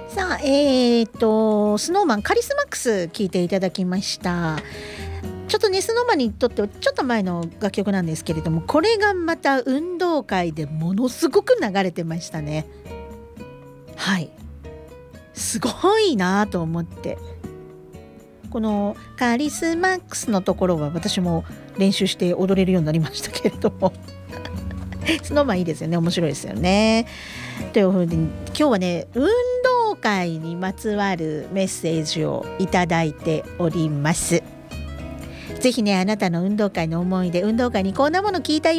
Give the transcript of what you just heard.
さあ、スノーマンカリスマックス聴いていただきました。ちょっとねスノーマンにとってはちょっと前の楽曲なんですけれども、これがまた運動会でものすごく流れてましたね。はい、すごいなと思って、このカリスマックスのところは私も練習して踊れるようになりましたけれどもスノーマンいいですよね、面白いですよね。というふうに今日はね運動会にまつわるメッセージをいただいております。ぜひねあなたの運動会の思い出、運動会にこんなもの聞いたよ